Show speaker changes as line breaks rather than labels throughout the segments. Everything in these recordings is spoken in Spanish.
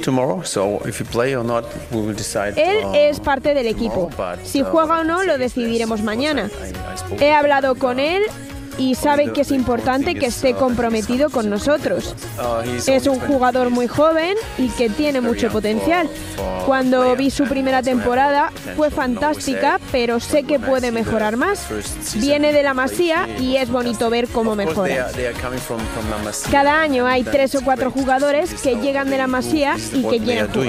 Él es parte del equipo. Si juega o no, lo decidiremos mañana. He hablado con él y sabe que es importante que esté comprometido con nosotros. Es un jugador muy joven y que tiene mucho potencial. Cuando vi su primera temporada fue fantástica, pero sé que puede mejorar más. Viene de la Masía y es bonito ver cómo mejora. Cada año hay 3 o 4 jugadores que llegan de la Masía y que llegan a jugar.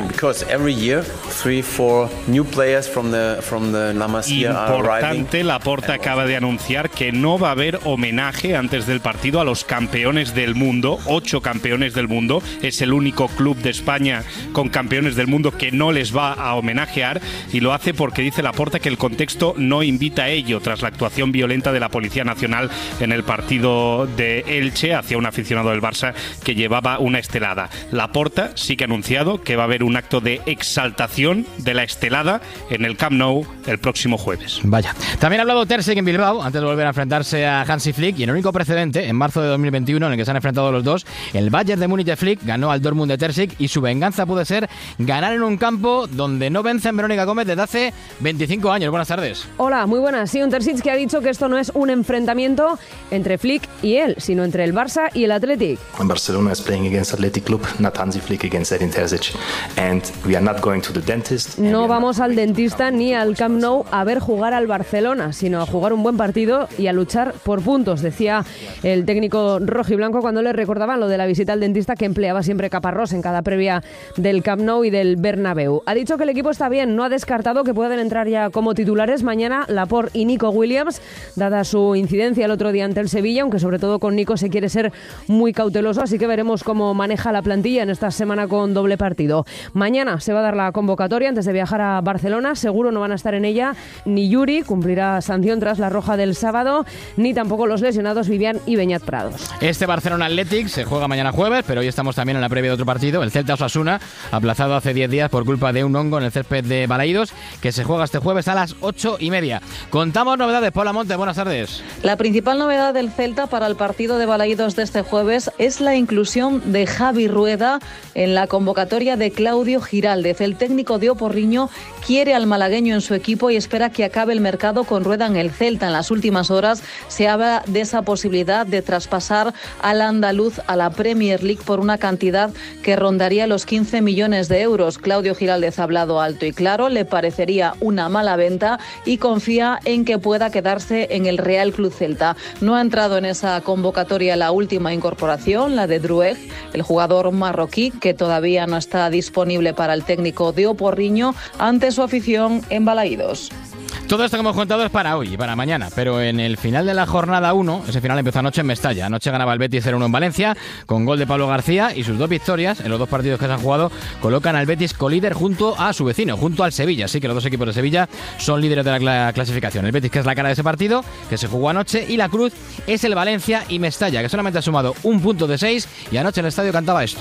Importante, Laporta acaba de anunciar que no va a haber homenaje antes del partido a los campeones del mundo, 8 campeones del mundo. Es el único club de España con campeones del mundo que no les va a homenajear, y lo hace porque dice Laporta que el contexto no invita a ello tras la actuación violenta de la Policía Nacional en el partido de Elche hacia un aficionado del Barça que llevaba una estelada. Laporta sí que ha anunciado que va a haber un acto de exaltación de la estelada en el Camp Nou el próximo jueves.
Vaya. También ha hablado Ter Stegen en Bilbao antes de volver a enfrentarse a Hansi Flick, y en el único precedente, en marzo de 2021, en el que se han enfrentado los dos, el Bayern de Múnich de Flick ganó al Dortmund de Ter Stegen, y su venganza puede ser ganar en un campo donde no vence en Verónica Gómez desde hace 25 años. Buenas tardes.
Hola, muy buenas. Sí, un Ter Stegen que ha dicho que esto no es un enfrentamiento entre Flick y él, sino entre el Barça y el Athletic.
Barcelona is playing against Athletic Club, not Hansi Flick against Edin Terzic, and we are not going to the dentist.
No vamos al dentista ni al Camp Nou a ver jugar al Barcelona, sino a jugar un buen partido y a luchar por puntos, decía el técnico rojiblanco cuando le recordaban lo de la visita al dentista que empleaba siempre Caparrós en cada previa del Camp Nou y del Bernabéu. Ha dicho que el equipo está bien, no ha descartado que pueden entrar ya como titulares mañana Laporte y Nico Williams, dada su incidencia el otro día ante el Sevilla, aunque sobre todo con Nico se quiere ser muy cauteloso, así que veremos cómo maneja la plantilla en esta semana con doble partido. Mañana se va a dar la convocatoria antes de viajar a Barcelona, seguro no van a estar en ella ni Yuri, cumplirá sanción tras la roja del sábado, ni tampoco los lesionados Vivian y Beñat Prados.
Este Barcelona Athletic se juega mañana jueves, pero hoy estamos también en la previa de otro partido, el Celta Osasuna, aplazado hace 10 días por culpa de un hongo en el césped de Balaídos, que se juega este jueves a las 8:30. Contamos novedades. Paula Monte, buenas tardes.
La principal novedad del Celta para el partido de Balaídos de este jueves es la inclusión de Javi Rueda en la convocatoria de Claudio Giraldez. El técnico de Oporriño quiere al malagueño en su equipo y espera que acabe el mercado con Rueda en el Celta. En las últimas horas se habla de esa posibilidad de traspasar al andaluz a la Premier League por una cantidad que rondaría los 15 millones de euros. Claudio Giraldez ha hablado alto y claro, le parecería una mala venta y confía en que pueda quedarse en el Real Club Celta. No ha entrado en esa convocatoria la última incorporación, la de Drueg, el jugador marroquí que todavía no está disponible para el técnico de Oporriño ante su afición en Balaídos.
Todo esto que hemos contado es para hoy y para mañana, pero en el final de la jornada 1, ese final empezó anoche en Mestalla. Anoche ganaba el Betis 0-1 en Valencia, con gol de Pablo García, y sus 2 victorias en los 2 partidos que se han jugado colocan al Betis colíder junto a su vecino, junto al Sevilla. Así que los 2 equipos de Sevilla son líderes de la clasificación. El Betis, que es la cara de ese partido, que se jugó anoche, y la cruz es el Valencia y Mestalla, que solamente ha sumado 1 punto de 6, y anoche en el estadio cantaba esto.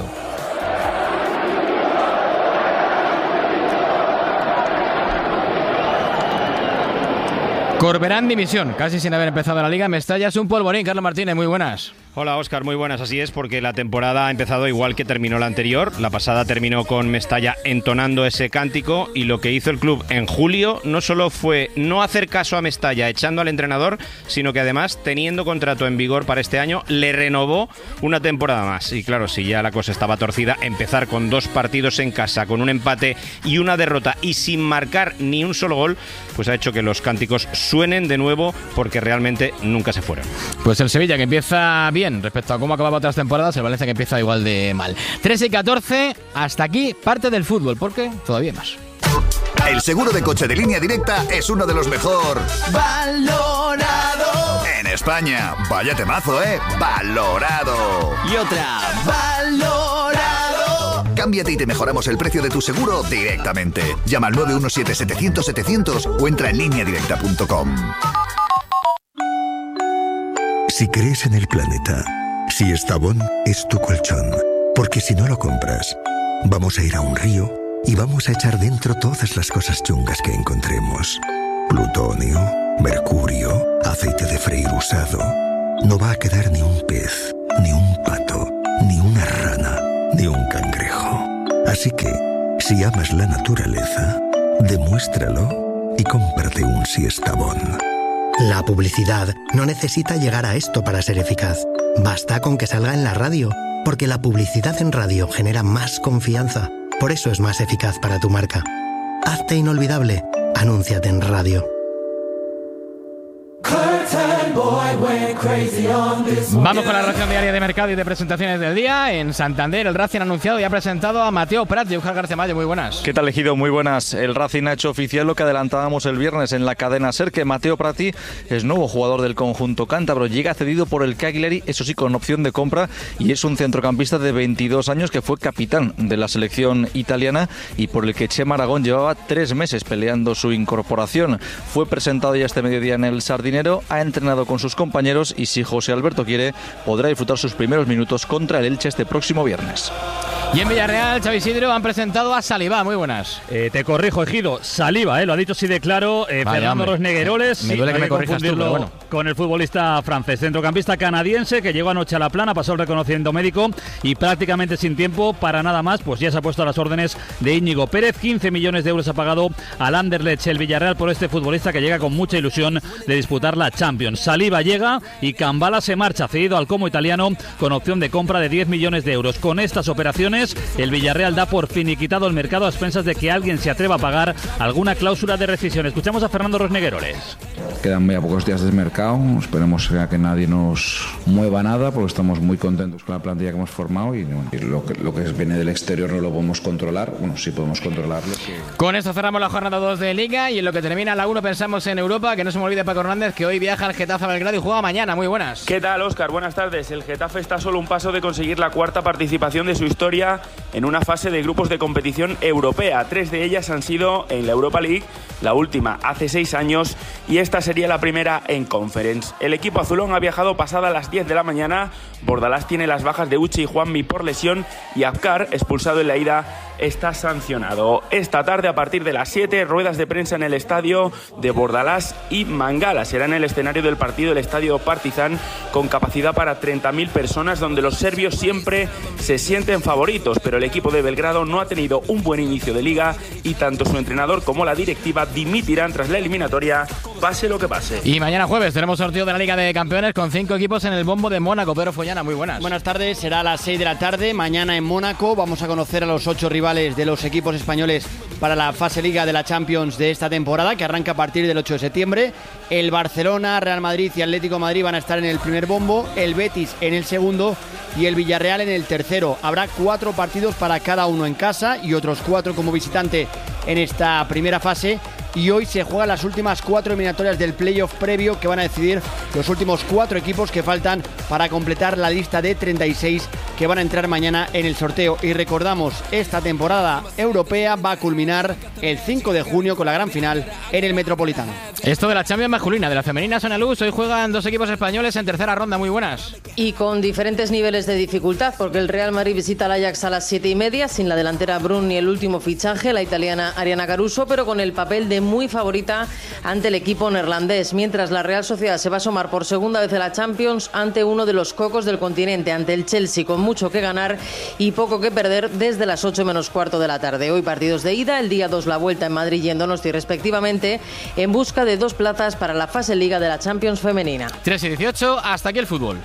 Corberán dimisión, casi sin haber empezado la Liga. Mestalla es un polvorín. Carlos Martínez, muy buenas.
Hola Óscar, muy buenas. Así es, porque la temporada ha empezado igual que terminó la anterior. La pasada terminó con Mestalla entonando ese cántico, y lo que hizo el club en julio no solo fue no hacer caso a Mestalla echando al entrenador, sino que además, teniendo contrato en vigor para este año, le renovó una temporada más. Y claro, si ya la cosa estaba torcida, empezar con 2 partidos en casa, con un empate y una derrota y sin marcar ni un solo gol, pues ha hecho que los cánticos suenen de nuevo, porque realmente nunca se fueron.
Pues el Sevilla, que empieza bien respecto a cómo acababa otras temporadas, el Valencia, que empieza igual de mal. 13:14, hasta aquí parte del fútbol, porque todavía más.
El seguro de coche de Línea Directa es uno de los mejor valorado en España. Vaya temazo, valorado.
Y otra, valorado.
Cámbiate y te mejoramos el precio de tu seguro directamente. Llama al 917-700-700 o entra en lineadirecta.com.
Si crees en el planeta, si Estavón es tu colchón, porque si no lo compras, vamos a ir a un río y vamos a echar dentro todas las cosas chungas que encontremos. Plutonio, mercurio, aceite de freír usado. No va a quedar ni un pez, ni un pato, ni una rana, ni un cangrejo. Así que, si amas la naturaleza, demuéstralo y cómprate un Siestabón.
La publicidad no necesita llegar a esto para ser eficaz. Basta con que salga en la radio, porque la publicidad en radio genera más confianza. Por eso es más eficaz para tu marca. Hazte inolvidable. Anúnciate en radio.
Vamos con la ración diaria de mercado y de presentaciones del día. En Santander, el Racing ha anunciado y ha presentado a Mateo Prati. Óscar García Mayo, muy buenas.
¿Qué tal, Ejido? Muy buenas. El Racing ha hecho oficial lo que adelantábamos el viernes en la cadena SER, que Mateo Prati es nuevo jugador del conjunto cántabro. Llega cedido por el Cagliari, eso sí, con opción de compra, y es un centrocampista de 22 años que fue capitán de la selección italiana y por el que Chema Aragón llevaba 3 meses peleando su incorporación. Fue presentado ya este mediodía en el Sardinero, ha entrenado con sus compañeros y, si José Alberto quiere, podrá disfrutar sus primeros minutos contra el Elche este próximo viernes.
Y en Villarreal, Xavi Isidro, han presentado a Saliba. Muy buenas.
Te corrijo, Ejido. Saliba, lo ha dicho así de claro Fernando Rosnegueroles.
Me duele que me corrijas tú, pero bueno.
Con el futbolista francés, centrocampista canadiense que llegó anoche a La Plana, pasó el reconocimiento médico y prácticamente sin tiempo para nada más, pues ya se ha puesto a las órdenes de Íñigo Pérez. 15 millones de euros ha pagado al Anderlecht el Villarreal por este futbolista que llega con mucha ilusión de disputar la Champions. Saliba llega y Cambala se marcha, cedido al Como italiano con opción de compra de 10 millones de euros. Con estas operaciones, el Villarreal da por finiquitado el mercado a expensas de que alguien se atreva a pagar alguna cláusula de rescisión. Escuchamos a Fernando Rosnegueroles.
Quedan ya pocos días de mercado, esperemos que nadie nos mueva nada, porque estamos muy contentos con la plantilla que hemos formado y lo que viene del exterior no lo podemos controlar. Bueno, sí podemos controlarlo.
Con esto cerramos la jornada 2 de Liga y en lo que termina la 1 pensamos en Europa, que no se me olvide Paco Hernández, que hoy viaja al Getafe a Belgrado y juega mañana. Muy buenas.
¿Qué tal, Óscar? Buenas tardes. El Getafe está solo un paso de conseguir la 4ª participación de su historia en una fase de grupos de competición europea. 3 de ellas han sido en la Europa League, la última hace 6 años y esta sería la primera en Conference. El equipo azulón ha viajado pasada las 10 de la mañana. Bordalás tiene las bajas de Uchi y Juanmi por lesión y Abkar, expulsado en la ida, está sancionado. Esta tarde, a partir de las 7, ruedas de prensa en el estadio de Bordalás y Mangala. Será en el escenario del partido el estadio Partizan, con capacidad para 30.000 personas, donde los serbios siempre se sienten favoritos, pero el equipo de Belgrado no ha tenido un buen inicio de liga y tanto su entrenador como la directiva dimitirán tras la eliminatoria, pase lo que pase.
Y mañana jueves tenemos sorteo de la Liga de Campeones con 5 equipos en el bombo de Mónaco. Pedro Follana, muy buenas.
Buenas tardes, será a las 6 de la tarde, mañana en Mónaco. Vamos a conocer a los 8 rivales de los equipos españoles para la fase Liga de la Champions de esta temporada, que arranca a partir del 8 de septiembre. El Barcelona, Real Madrid y Atlético de Madrid van a estar en el primer bombo, el Betis en el segundo y el Villarreal en el tercero. Habrá 4 partidos para cada uno en casa y otros 4 como visitante en esta primera fase. Y hoy se juegan las últimas 4 eliminatorias del playoff previo, que van a decidir los últimos 4 equipos que faltan para completar la lista de 36 que van a entrar mañana en el sorteo. Y recordamos, esta temporada europea va a culminar el 5 de junio con la gran final en el Metropolitano.
Esto de la Champions masculina, de la femenina son a luz. Hoy juegan 2 equipos españoles en tercera ronda. Muy buenas.
Y con diferentes niveles de dificultad, porque el Real Madrid visita al Ajax a las 7:30, sin la delantera Brun ni el último fichaje, la italiana Ariana Caruso, pero con el papel de muy favorita ante el equipo neerlandés, mientras la Real Sociedad se va a asomar por segunda vez en la Champions ante uno de los cocos del continente, ante el Chelsea, con mucho que ganar y poco que perder desde las 8 menos cuarto de la tarde. Hoy partidos de ida, el día 2 la vuelta en Madrid y en Donosti respectivamente, en busca de 2 plazas para la fase Liga de la Champions femenina.
3:18, hasta aquí el fútbol.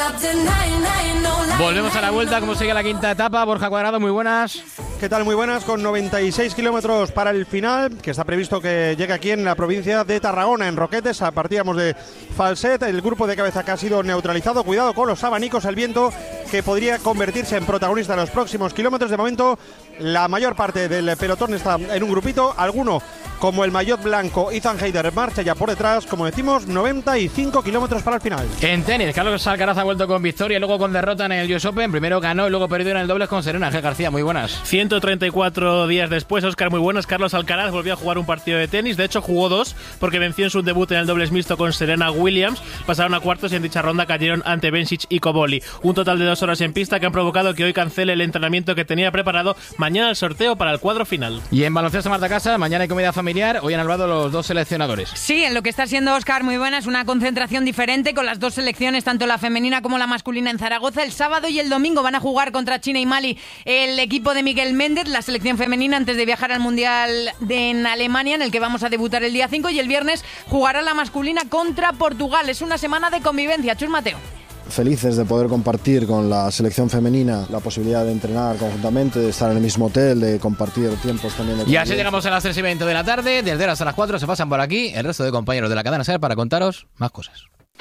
Volvemos a la vuelta, como sigue la quinta etapa. Borja Cuadrado, muy buenas.
¿Qué tal? Muy buenas, con 96 kilómetros para el final, que está previsto que llegue aquí en la provincia de Tarragona, en Roquetes. Partíamos de Falset, el grupo de cabeza que ha sido neutralizado. Cuidado con los abanicos, el viento que podría convertirse en protagonista en los próximos kilómetros. De momento, la mayor parte del pelotón está en un grupito, alguno como el maillot blanco Ethan Heider marcha ya por detrás. Como decimos, 95 kilómetros para el final.
En tenis, Carlos Alcaraz ha vuelto con victoria, luego con derrota en el US Open. Primero ganó y luego perdió en el dobles con Serena. Ángel García, muy buenas.
134 días después, Óscar, muy buenas. Carlos Alcaraz volvió a jugar un partido de tenis. De hecho, jugó 2 porque venció en su debut en el dobles mixto con Serena Williams. Pasaron a cuartos y en dicha ronda cayeron ante Bencic y Cobolli. Un total de 2 horas en pista que han provocado que hoy cancele el entrenamiento que tenía preparado. Mañana el sorteo para el cuadro final.
Y en baloncesto, Marta Casa, mañana hay comida familiar. Hoy han hablado los dos seleccionadores.
Sí, en lo que está siendo, Óscar, muy buena. Es una concentración diferente con las dos selecciones, tanto la femenina como la masculina, en Zaragoza. El sábado y el domingo van a jugar contra China y Mali el equipo de Miguel Méndez, la selección femenina, antes de viajar al Mundial en Alemania, en el que vamos a debutar el día 5, y el viernes jugará la masculina contra Portugal. Es una semana de convivencia. Chus Mateo.
Felices de poder compartir con la selección femenina la posibilidad de entrenar conjuntamente, de estar en el mismo hotel, de compartir tiempos también.
Y así llegamos a las 3:20 de la tarde. Desde ahora hasta las 4 se pasan por aquí el resto de compañeros de la cadena SER para contaros más cosas.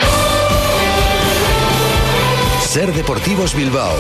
SER Deportivos Bilbao.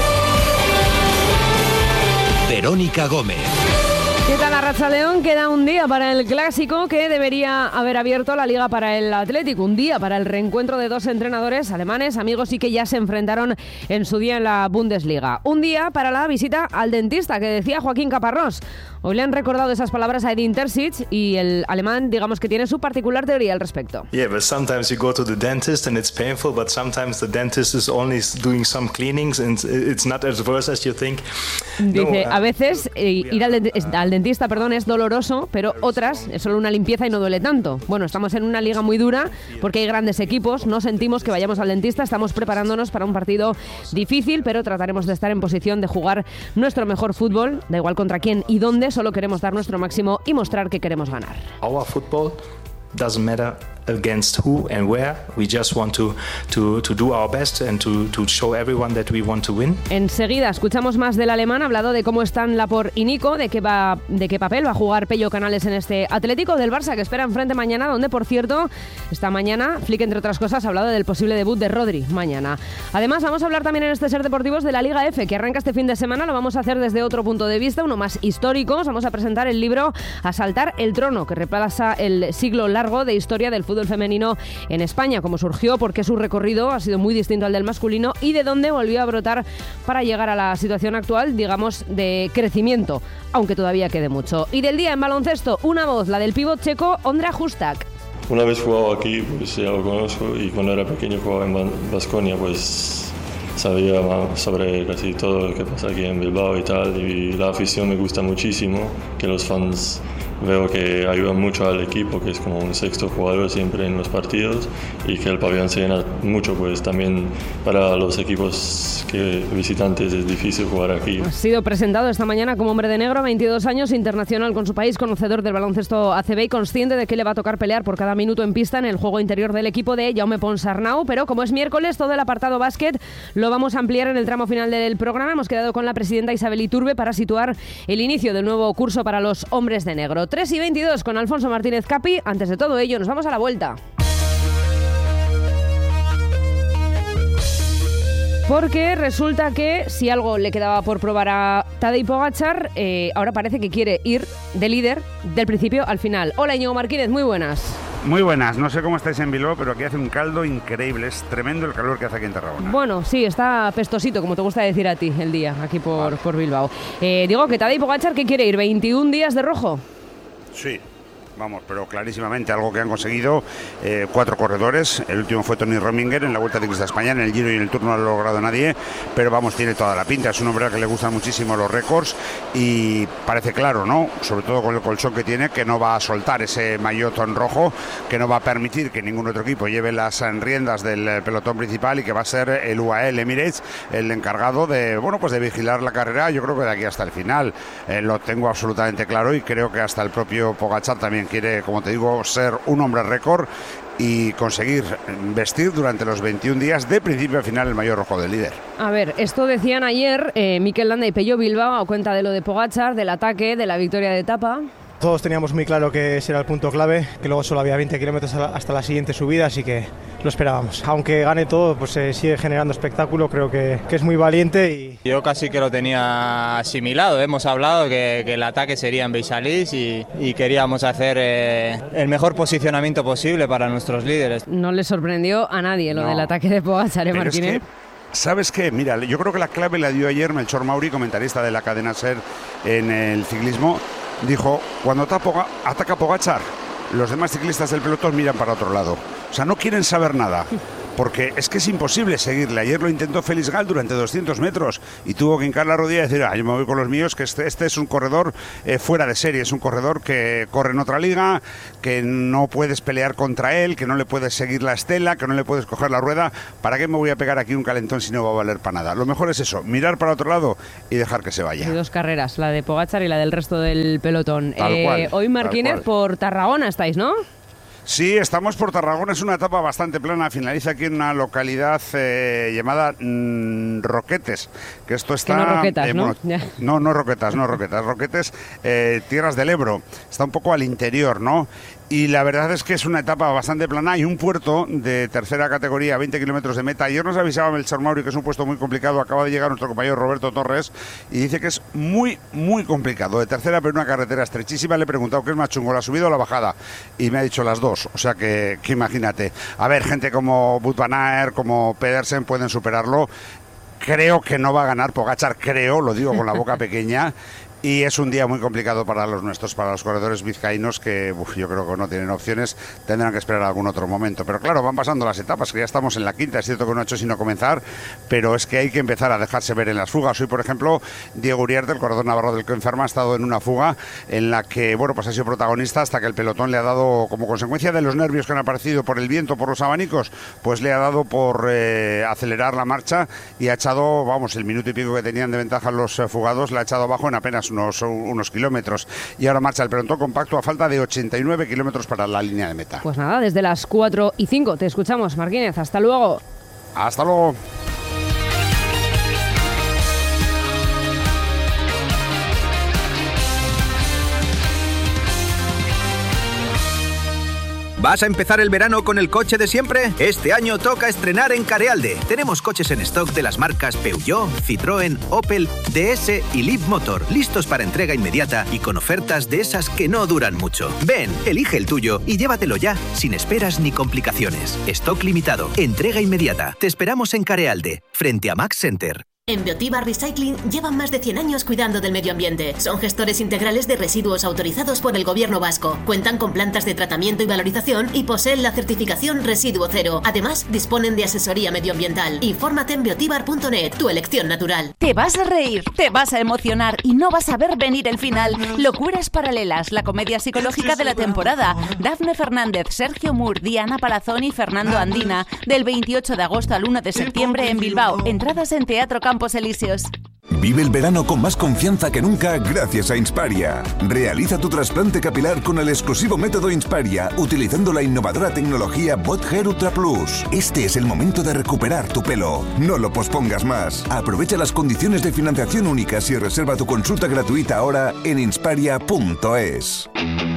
Verónica Gómez.
¿Qué tal, Arratsaldeon? Queda un día para el clásico que debería haber abierto la liga para el Atlético. Un día para el reencuentro de dos entrenadores alemanes, amigos y que ya se enfrentaron en su día en la Bundesliga. Un día para la visita al dentista que decía Joaquín Caparrós. Hoy le han recordado esas palabras a Edin Terzic y el alemán, digamos que tiene su particular teoría al respecto.
Yeah, but sometimes you go to the dentist and it's painful, but sometimes the dentist is only doing some cleanings and it's not as worse as you think.
Dice, a veces ir al dentista, es doloroso, pero otras es solo una limpieza y no duele tanto. Bueno, estamos en una liga muy dura porque hay grandes equipos, no sentimos que vayamos al dentista, estamos preparándonos para un partido difícil, pero trataremos de estar en posición de jugar nuestro mejor fútbol, da igual contra quién y dónde, solo queremos dar nuestro máximo y mostrar que queremos ganar.
Our football doesn't matter against who and where. We just want to do our best and to show everyone that we want to win.
Enseguida escuchamos más del alemán, hablado de cómo están Laporte y Nico, de qué papel va a jugar Pello Canales en este Atlético, del Barça que espera enfrente mañana, donde por cierto esta mañana Flick, entre otras cosas, ha hablado del posible debut de Rodri mañana. Además vamos a hablar también en este SER Deportivos de la Liga F que arranca este fin de semana. Lo vamos a hacer desde otro punto de vista, uno más histórico. Vamos a presentar el libro Asaltar el Trono, que repasa el siglo largo de historia del fútbol femenino en España, cómo surgió, por qué su recorrido ha sido muy distinto al del masculino y de dónde volvió a brotar para llegar a la situación actual, digamos, de crecimiento, aunque todavía quede mucho. Y del día en baloncesto, una voz, la del pívot checo Ondra Hustak.
Una vez jugado aquí, pues ya lo conozco, y cuando era pequeño jugaba en Baskonia, pues sabía más sobre casi todo lo que pasa aquí en Bilbao y tal, y la afición me gusta muchísimo, que los fans veo que ayudan mucho al equipo, que es como un sexto jugador siempre en los partidos, y que el pabellón se llena mucho, pues también para los equipos visitantes es difícil jugar aquí.
Ha sido presentado esta mañana como hombre de negro, 22 años, internacional con su país, conocedor del baloncesto ACB y consciente de que le va a tocar pelear por cada minuto en pista en el juego interior del equipo de Jaume Ponsarnau, pero como es miércoles, todo el apartado básquet lo vamos a ampliar en el tramo final del programa. Hemos quedado con la presidenta Isabel Iturbe para situar el inicio del nuevo curso para los hombres de negro. 3:22 con Alfonso Martínez Capi. Antes de todo ello, nos vamos a la vuelta. Porque resulta que si algo le quedaba por probar a Tadej Pogačar, ahora parece que quiere ir de líder del principio al final. Hola, Íñigo Martínez, muy buenas.
Muy buenas, no sé cómo estáis en Bilbao, pero aquí hace un caldo increíble, es tremendo el calor que hace aquí en Tarragona.
Bueno, sí, está pestosito, como te gusta decir a ti, el día, aquí por Bilbao. Digo que Tadej Pogačar, ¿qué quiere ir? ¿21 días de rojo?
Sí. Vamos, pero clarísimamente algo que han conseguido 4 corredores. El último fue Tony Rominger en la Vuelta Ciclista España. En el Giro y en el Tour no lo ha logrado nadie, pero vamos, tiene toda la pinta. Es un hombre al que le gustan muchísimo los récords y parece claro, ¿no? Sobre todo con el colchón que tiene, que no va a soltar ese maillot rojo, que no va a permitir que ningún otro equipo lleve las riendas del pelotón principal y que va a ser el UAE Emirates el encargado de, bueno, pues de vigilar la carrera. Yo creo que de aquí hasta el final lo tengo absolutamente claro y creo que hasta el propio Pogačar también quiere, como te digo, ser un hombre récord y conseguir vestir durante los 21 días de principio a final el maillot rojo del líder.
A ver, esto decían ayer Mikel Landa y Pello Bilbao a cuenta de lo de Pogačar, del ataque, de la victoria de etapa.
Todos teníamos muy claro que ese era el punto clave, que luego solo había 20 kilómetros hasta la siguiente subida, así que lo esperábamos. Aunque gane todo, pues sigue generando espectáculo, creo que es muy valiente. Y
yo casi que lo tenía asimilado, hemos hablado que el ataque sería en Beisalís y queríamos hacer el mejor posicionamiento posible para nuestros líderes.
No le sorprendió a nadie lo del ataque de Pogačar, Martínez.
¿Sabes qué? Mira, yo creo que la clave la dio ayer Melchor Mauri, comentarista de la cadena SER en el ciclismo. Dijo, cuando ataca Pogačar, los demás ciclistas del pelotón miran para otro lado. O sea, no quieren saber nada. porque es que es imposible seguirle. Ayer lo intentó Félix Gal durante 200 metros y tuvo que hincar la rodilla y decir, yo me voy con los míos, que este es un corredor fuera de serie, es un corredor que corre en otra liga, que no puedes pelear contra él, que no le puedes seguir la estela, que no le puedes coger la rueda. ¿Para qué me voy a pegar aquí un calentón si no va a valer para nada? Lo mejor es eso, mirar para otro lado y dejar que se vaya.
Y 2 carreras, la de Pogačar y la del resto del pelotón.
Tal cual,
hoy Marquínez por Tarragona estáis, ¿no?
Sí, estamos por Tarragona, es una etapa bastante plana, finaliza aquí en una localidad llamada Roquetes, que esto está...
Que no Roquetas, ¿no?
No Roquetas, Roquetes, Tierras del Ebro, está un poco al interior, ¿no? Y la verdad es que es una etapa bastante plana y un puerto de tercera categoría, 20 kilómetros de meta. Ayer nos avisaba Melchor Mauri que es un puesto muy complicado, acaba de llegar nuestro compañero Roberto Torres y dice que es muy, muy complicado, de tercera pero una carretera estrechísima. Le he preguntado qué es más chungo, la subida o la bajada, y me ha dicho las dos, o sea que imagínate. A ver, gente como Wout van Aert, como Pedersen pueden superarlo. Creo que no va a ganar Pogačar, lo digo con la boca pequeña. Y es un día muy complicado para los nuestros, para los corredores vizcaínos, que yo creo que no tienen opciones, tendrán que esperar algún otro momento. Pero claro, van pasando las etapas, que ya estamos en la quinta, es cierto que no ha hecho sino comenzar, pero es que hay que empezar a dejarse ver en las fugas. Hoy, por ejemplo, Diego Uriarte, el corredor navarro del Coenferma, ha estado en una fuga en la que, pues ha sido protagonista hasta que el pelotón le ha dado, como consecuencia de los nervios que han aparecido por el viento, por los abanicos, pues le ha dado por acelerar la marcha y ha echado, el minuto y pico que tenían de ventaja los fugados, la ha echado abajo en apenas unos kilómetros, y ahora marcha el pelotón compacto a falta de 89 kilómetros para la línea de meta.
Pues nada, desde las 4:05 te escuchamos, Marquínez, hasta luego.
Hasta luego.
¿Vas a empezar el verano con el coche de siempre? Este año toca estrenar en Carealde. Tenemos coches en stock de las marcas Peugeot, Citroën, Opel, DS y Leapmotor, listos para entrega inmediata y con ofertas de esas que no duran mucho. Ven, elige el tuyo y llévatelo ya, sin esperas ni complicaciones. Stock limitado, entrega inmediata. Te esperamos en Carealde, frente a Max Center.
En Biotiva Recycling llevan más de 100 años cuidando del medio ambiente. Son gestores integrales de residuos autorizados por el Gobierno vasco. Cuentan con plantas de tratamiento y valorización y poseen la certificación Residuo Cero. Además, disponen de asesoría medioambiental. Infórmate en biotibar.net, tu elección natural.
Te vas a reír, te vas a emocionar y no vas a ver venir el final. Locuras paralelas, la comedia psicológica de la temporada. Dafne Fernández, Sergio Moore, Diana Palazón y Fernando Andina. Del 28 de agosto al 1 de septiembre en Bilbao. Entradas en Teatro Campos Elíseos.
Vive el verano con más confianza que nunca gracias a Insparia. Realiza tu trasplante capilar con el exclusivo método Insparia, utilizando la innovadora tecnología Bot Hair Ultra Plus. Este es el momento de recuperar tu pelo. No lo pospongas más. Aprovecha las condiciones de financiación únicas y reserva tu consulta gratuita ahora en insparia.es.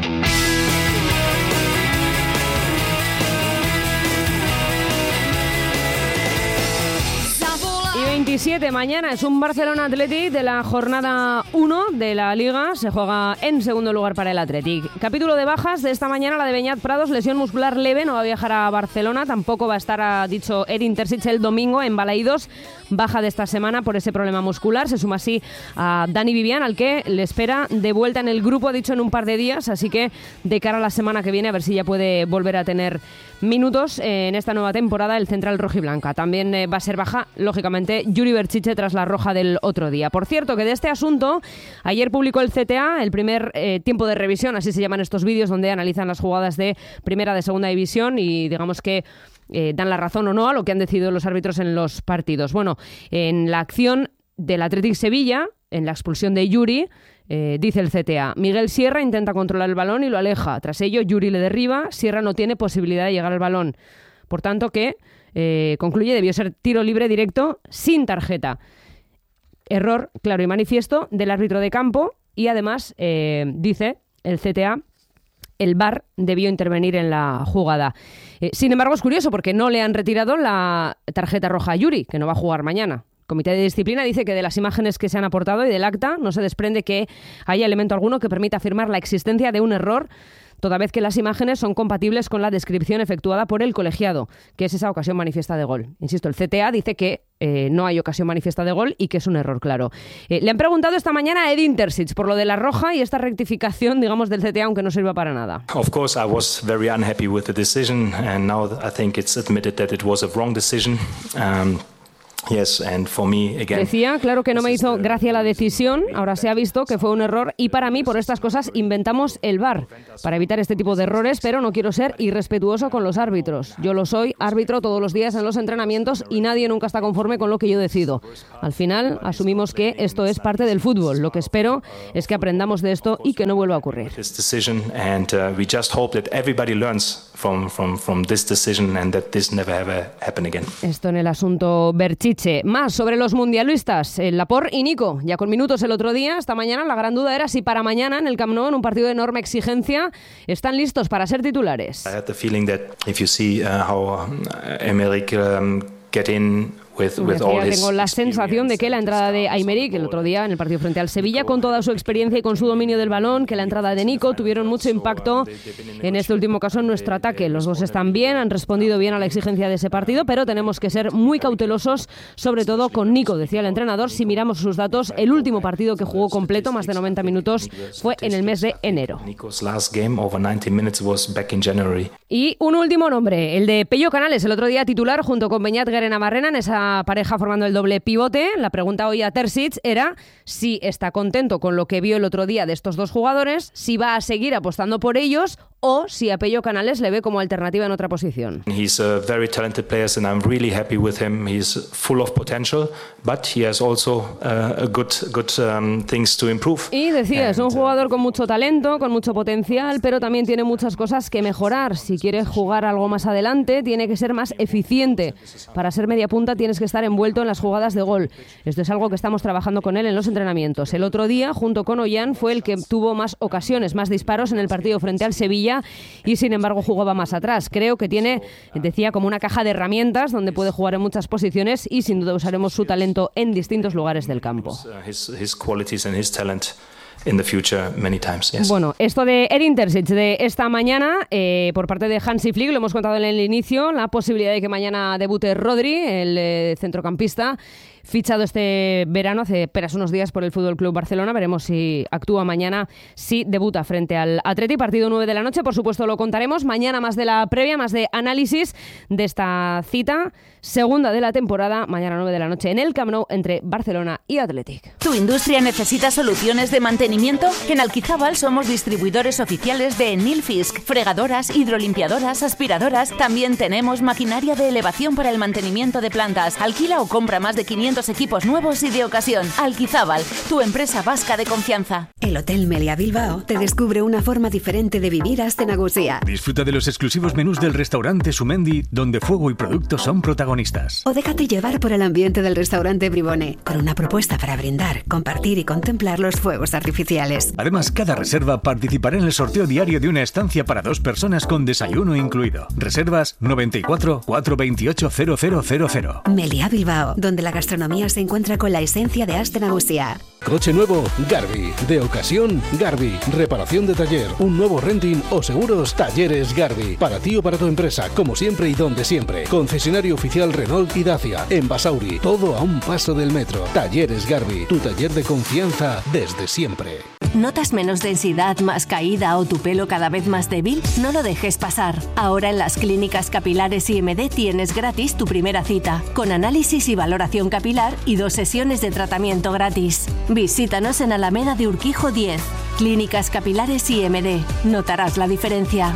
27, mañana es un Barcelona Athletic de la jornada 1 de la Liga. Se juega en segundo lugar para el Athletic. Capítulo de bajas de esta mañana, la de Beñat Prados, lesión muscular leve, no va a viajar a Barcelona. Tampoco va a estar, ha dicho Edin Terzic, el domingo en Balaídos. Baja de esta semana por ese problema muscular. Se suma así a Dani Vivian, al que le espera de vuelta en el grupo, ha dicho, en un par de días. Así que de cara a la semana que viene, a ver si ya puede volver a tener minutos en esta nueva temporada el central rojiblanca. También va a ser baja, lógicamente, Yuri Berchiche tras la roja del otro día. Por cierto, que de este asunto, ayer publicó el CTA el primer tiempo de revisión, así se llaman estos vídeos donde analizan las jugadas de primera, de segunda división y digamos que dan la razón o no a lo que han decidido los árbitros en los partidos. Bueno, en la acción del Athletic Sevilla, en la expulsión de Yuri, dice el CTA, Miguel Sierra intenta controlar el balón y lo aleja. Tras ello, Yuri le derriba, Sierra no tiene posibilidad de llegar al balón. Por tanto que, concluye, debió ser tiro libre directo sin tarjeta. Error claro y manifiesto del árbitro de campo y además, dice el CTA, el VAR debió intervenir en la jugada. Sin embargo, es curioso porque no le han retirado la tarjeta roja a Yuri, que no va a jugar mañana. Comité de Disciplina dice que de las imágenes que se han aportado y del acta no se desprende que haya elemento alguno que permita afirmar la existencia de un error, toda vez que las imágenes son compatibles con la descripción efectuada por el colegiado, que es esa ocasión manifiesta de gol. Insisto, el CTA dice que no hay ocasión manifiesta de gol y que es un error claro. Le han preguntado esta mañana a Edin Terzic por lo de la roja y esta rectificación, digamos, del CTA, aunque no sirva para nada.
Of course, I was very unhappy with the decision, and now I think it's admitted that it was a wrong decision. Yes, and for me, again,
decía, claro que no me hizo gracia la decisión, ahora se ha visto que fue un error y para mí por estas cosas inventamos el VAR, para evitar este tipo de errores, pero no quiero ser irrespetuoso con los árbitros. Yo lo soy, árbitro todos los días en los entrenamientos y nadie nunca está conforme con lo que yo decido. Al final asumimos que esto es parte del fútbol. Lo que espero es que aprendamos de esto y que no vuelva a ocurrir. Esto en el asunto Berchiche. Más sobre los mundialistas, Laporte y Nico, ya con minutos el otro día. Esta mañana la gran duda era si para mañana en el Camp Nou, en un partido de enorme exigencia, están listos para ser titulares.
I had the feeling that if you see how Aymeric get in
tengo la sensación de que la entrada de Aymeric el otro día en el partido frente al Sevilla, con toda su experiencia y con su dominio del balón, que la entrada de Nico tuvieron mucho impacto en este último caso en nuestro ataque. Los dos están bien, han respondido bien a la exigencia de ese partido, pero tenemos que ser muy cautelosos, sobre todo con Nico, decía el entrenador. Si miramos sus datos, el último partido que jugó completo, más de 90 minutos, fue en el mes de enero. Y un último nombre, el de Pello Canales, el otro día titular junto con Beñat Guerenabarrena en esa pareja formando el doble pivote. La pregunta hoy a Terzic era si está contento con lo que vio el otro día de estos dos jugadores, si va a seguir apostando por ellos o si a Pello Canales le ve como alternativa en otra posición.
He's a very talented player and I'm really happy with him. He's full of potential, but he has also good things to improve.
Y decía, es un jugador con mucho talento, con mucho potencial, pero también tiene muchas cosas que mejorar. Si quiere jugar algo más adelante, tiene que ser más eficiente. Para ser media punta tienes que estar envuelto en las jugadas de gol. Esto es algo que estamos trabajando con él en los entrenamientos. El otro día, junto con Ollán, fue el que tuvo más ocasiones, más disparos en el partido frente al Sevilla y sin embargo jugaba más atrás. Creo que tiene, decía, como una caja de herramientas donde puede jugar en muchas posiciones y sin duda usaremos su talento en distintos lugares del campo.
In the future, many times, yes.
Bueno, esto de Edin Terzic de esta mañana por parte de Hansi Flick, lo hemos contado en el inicio, la posibilidad de que mañana debute Rodri, el centrocampista, fichado este verano, hace apenas unos días por el Fútbol Club Barcelona. Veremos si actúa mañana, si debuta frente al Atleti, partido 9 de la noche. Por supuesto lo contaremos. Mañana más de la previa, más de análisis de esta cita, segunda de la temporada, mañana 9 de la noche en el Camp Nou entre Barcelona y Athletic.
¿Tu industria necesita soluciones de mantenimiento? En Alquizábal somos distribuidores oficiales de Nilfisk, fregadoras, hidrolimpiadoras, aspiradoras. También tenemos maquinaria de elevación para el mantenimiento de plantas. Alquila o compra más de 500 equipos nuevos y de ocasión. Alquizábal, tu empresa vasca de confianza.
El Hotel Meliá Bilbao te descubre una forma diferente de vivir Aste Nagusia.
Disfruta de los exclusivos menús del restaurante Sumendi, donde fuego y productos son protagonistas.
O déjate llevar por el ambiente del restaurante Bribone, con una propuesta para brindar, compartir y contemplar los fuegos artificiales.
Además, cada reserva participará en el sorteo diario de una estancia para 2 personas con desayuno incluido. Reservas 94 428 0000.
Meliá Bilbao, donde la gastronomía se encuentra con la esencia de Aste Nagusia.
Coche nuevo, Garbi. De ocasión, Garbi. Reparación de taller, un nuevo renting o seguros, Talleres Garbi. Para ti o para tu empresa, como siempre y donde siempre. Concesionario oficial Renault y Dacia. En Basauri, todo a un paso del metro. Talleres Garbi, tu taller de confianza desde siempre.
¿Notas menos densidad, más caída o tu pelo cada vez más débil? No lo dejes pasar. Ahora en las clínicas capilares IMD tienes gratis tu primera cita, con análisis y valoración capilar y 2 sesiones de tratamiento gratis. Visítanos en Alameda de Urquijo 10. Clínicas Capilares IMD. Notarás la diferencia.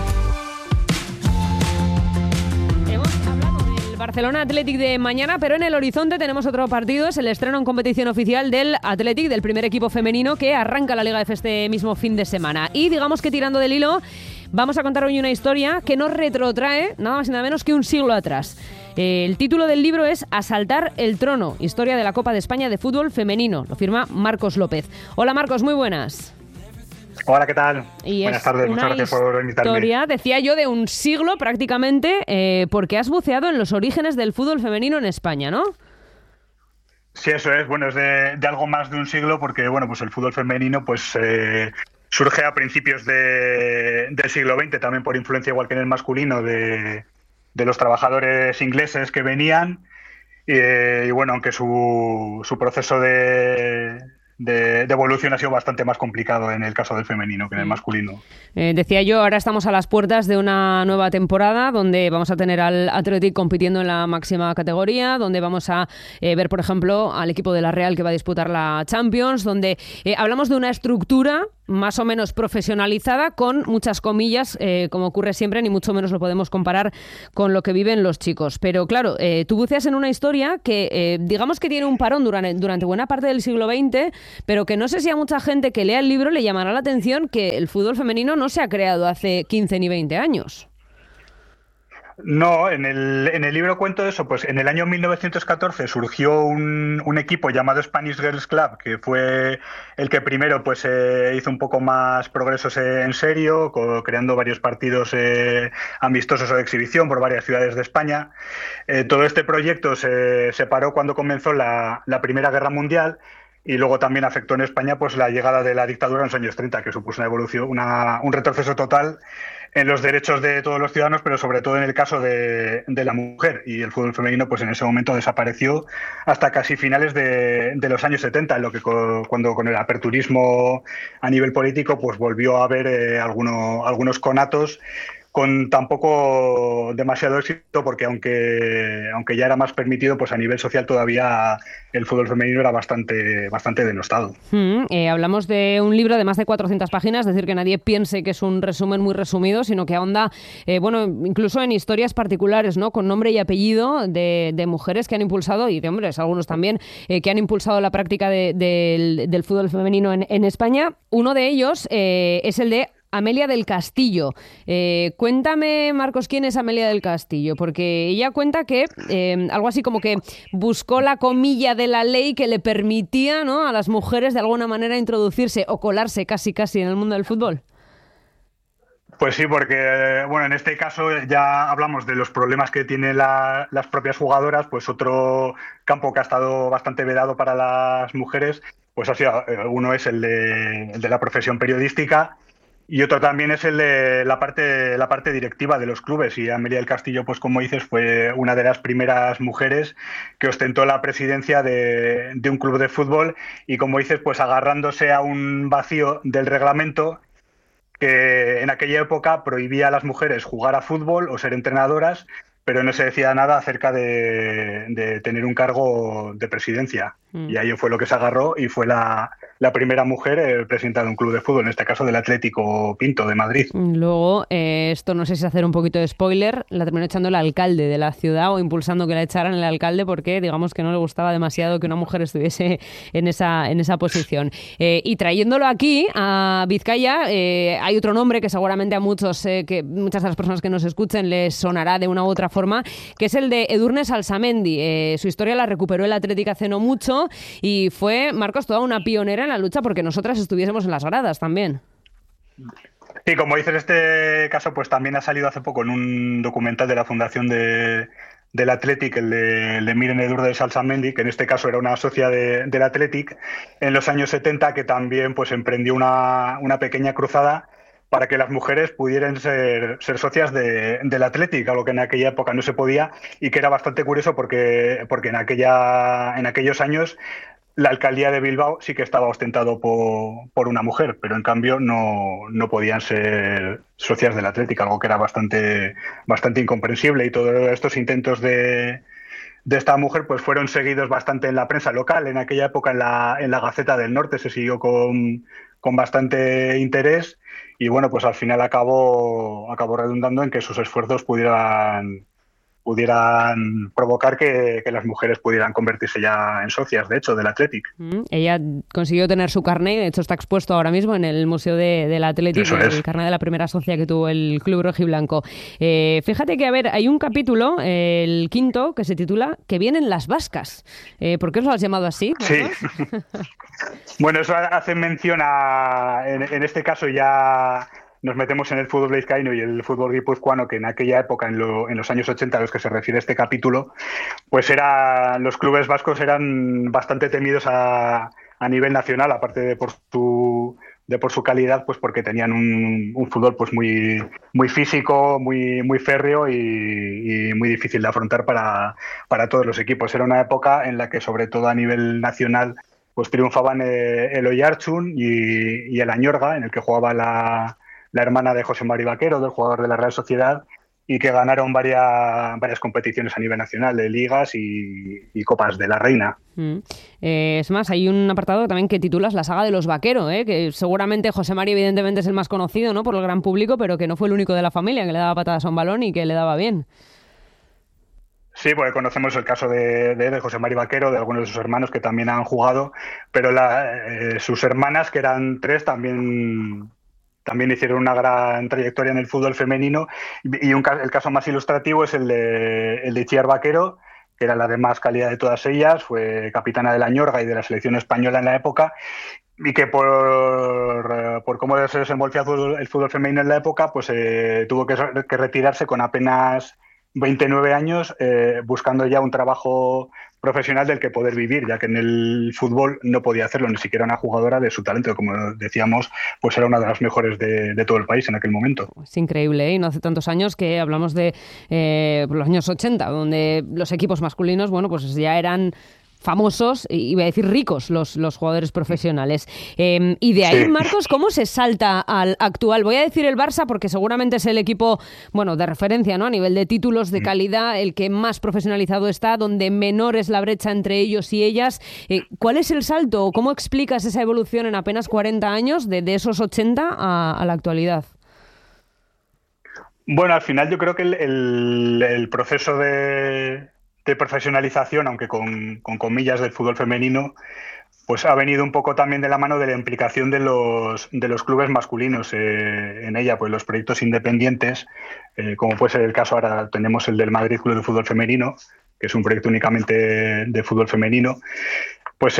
Barcelona Athletic de mañana, pero en el horizonte tenemos otro partido, es el estreno en competición oficial del Athletic, del primer equipo femenino que arranca la Liga F este mismo fin de semana. Y digamos que tirando del hilo, vamos a contar hoy una historia que nos retrotrae nada más y nada menos que un siglo atrás. El título del libro es Asaltar el trono, historia de la Copa de España de fútbol femenino. Lo firma Marcos López. Hola Marcos, muy buenas.
Hola, ¿qué tal?
Y
buenas tardes, muchas gracias por invitarme.
Historia, decía yo, de un siglo prácticamente, porque has buceado en los orígenes del fútbol femenino en España, ¿no?
Sí, eso es. Bueno, es de algo más de un siglo porque, bueno, pues el fútbol femenino pues surge a principios del siglo XX, también por influencia, igual que en el masculino, de los trabajadores ingleses que venían. Y bueno, aunque su proceso de evolución ha sido bastante más complicado en el caso del femenino que en el masculino.
Decía yo, ahora estamos a las puertas de una nueva temporada donde vamos a tener al Athletic compitiendo en la máxima categoría, donde vamos a ver, por ejemplo, al equipo de la Real que va a disputar la Champions, donde hablamos de una estructura más o menos profesionalizada, con muchas comillas, como ocurre siempre, ni mucho menos lo podemos comparar con lo que viven los chicos. Pero claro, tú buceas en una historia que digamos que tiene un parón durante buena parte del siglo XX, pero que no sé si a mucha gente que lea el libro le llamará la atención que el fútbol femenino no se ha creado hace 15 ni 20 años.
No, en el libro cuento eso, pues en el año 1914 surgió un equipo llamado Spanish Girls Club, que fue el que primero pues hizo un poco más progresos en serio, creando varios partidos amistosos o de exhibición por varias ciudades de España. Todo este proyecto se paró cuando comenzó la Primera Guerra Mundial. Y luego también afectó en España pues la llegada de la dictadura en los años 30, que supuso una evolución, un retroceso total en los derechos de todos los ciudadanos, pero sobre todo en el caso de la mujer. Y el fútbol femenino pues en ese momento desapareció hasta casi finales de los años 70, en lo que cuando con el aperturismo a nivel político pues volvió a haber algunos conatos con tampoco demasiado éxito, porque aunque ya era más permitido, pues a nivel social todavía el fútbol femenino era bastante denostado.
Hablamos de un libro de más de 400 páginas, es decir, que nadie piense que es un resumen muy resumido, sino que ahonda, incluso en historias particulares, ¿no? Con nombre y apellido de mujeres que han impulsado, y de hombres, algunos también, que han impulsado la práctica del fútbol femenino en España. Uno de ellos es el de Amelia del Castillo. Cuéntame, Marcos, ¿quién es Amelia del Castillo? Porque ella cuenta que algo así como que buscó la comilla de la ley que le permitía, ¿no?, a las mujeres de alguna manera introducirse o colarse casi en el mundo del fútbol.
Pues sí, porque bueno, en este caso ya hablamos de los problemas que tienen las propias jugadoras, pues otro campo que ha estado bastante vedado para las mujeres, pues ha sido, uno es el de la profesión periodística. Y otro también es el de la parte directiva de los clubes. Y Amelia del Castillo, pues como dices, fue una de las primeras mujeres que ostentó la presidencia de un club de fútbol. Y como dices, pues agarrándose a un vacío del reglamento que en aquella época prohibía a las mujeres jugar a fútbol o ser entrenadoras, pero no se decía nada acerca de tener un cargo de presidencia. Y ahí fue lo que se agarró y fue la primera mujer presidenta de un club de fútbol, en este caso del Atlético Pinto de Madrid.
Luego, esto no sé si hacer un poquito de spoiler, la terminó echando el alcalde de la ciudad o impulsando que la echaran el alcalde porque digamos que no le gustaba demasiado que una mujer estuviese en esa posición. Y trayéndolo aquí a Vizcaya, hay otro nombre que seguramente a muchas de las personas que nos escuchen les sonará de una u otra forma, que es el de Edurne Salsamendi. Su historia la recuperó el Atlético hace no mucho y fue, Marcos, toda una pionera en la lucha porque nosotras estuviésemos en las gradas también.
Sí, como dices, este caso pues también ha salido hace poco en un documental de la Fundación del Athletic, el de Miren Edurne Salsamendi, que en este caso era una socia del Athletic en los años 70, que también pues emprendió una pequeña cruzada para que las mujeres pudieran ser socias del Athletic, algo que en aquella época no se podía y que era bastante curioso porque en aquellos años la alcaldía de Bilbao sí que estaba ostentado por una mujer, pero en cambio no podían ser socias del Athletic, algo que era bastante incomprensible, y todos estos intentos de esta mujer pues fueron seguidos bastante en la prensa local. En aquella época en la Gaceta del Norte se siguió con bastante interés y bueno, pues al final acabó redundando en que sus esfuerzos pudieran provocar que las mujeres pudieran convertirse ya en socias, de hecho, del Athletic.
Ella consiguió tener su carné, de hecho está expuesto ahora mismo en el Museo del Athletic, el carné de la primera socia que tuvo el club rojiblanco. Fíjate que, a ver, hay un capítulo, el quinto, que se titula Que vienen las vascas. ¿Por qué os lo has llamado así?
Sí. Bueno, eso hace mención en este caso ya nos metemos en el fútbol vizcaíno y el fútbol guipuzcoano, que en aquella época, en los años 80 a los que se refiere este capítulo, pues los clubes vascos eran bastante temidos a nivel nacional, aparte de por su calidad, pues porque tenían un fútbol pues muy físico, muy férreo y muy difícil de afrontar para todos los equipos. Era una época en la que, sobre todo a nivel nacional, pues triunfaban el Oiartzun y el Añorga, en el que jugaba la hermana de José Mari Vaquero, del jugador de la Real Sociedad, y que ganaron varias competiciones a nivel nacional, de ligas y copas de la Reina.
Es más, hay un apartado también que titulas La saga de los Vaquero, que seguramente José Mari evidentemente es el más conocido, ¿no?, por el gran público, pero que no fue el único de la familia que le daba patadas a un balón y que le daba bien.
Sí, porque conocemos el caso de José Mari Vaquero, de algunos de sus hermanos que también han jugado, pero sus hermanas, que eran 3, también hicieron una gran trayectoria en el fútbol femenino, y el caso más ilustrativo es el de Itziar Vaquero, que era la de más calidad de todas ellas, fue capitana de la Añorga y de la selección española en la época, y que por cómo se desenvolvía el fútbol femenino en la época, pues tuvo que retirarse con apenas 29 años, buscando ya un trabajo profesional del que poder vivir, ya que en el fútbol no podía hacerlo, ni siquiera una jugadora de su talento, como decíamos, pues era una de las mejores de todo el país en aquel momento.
Es increíble, y no hace tantos años que hablamos de los años 80, donde los equipos masculinos, bueno, pues ya eran famosos, iba a decir ricos, los jugadores profesionales. Y de ahí, sí, Marcos, ¿cómo se salta al actual? Voy a decir el Barça porque seguramente es el equipo, bueno, de referencia, ¿no?, a nivel de títulos, de calidad, el que más profesionalizado está, donde menor es la brecha entre ellos y ellas. ¿Cuál es el salto? ¿Cómo explicas esa evolución en apenas 40 años de esos 80 a la actualidad?
Bueno, al final yo creo que el proceso de profesionalización, aunque con comillas, del fútbol femenino, pues ha venido un poco también de la mano de la implicación de los clubes masculinos en ella, pues los proyectos independientes, como puede ser el caso, ahora tenemos el del Madrid Club de Fútbol Femenino, que es un proyecto únicamente de fútbol femenino, pues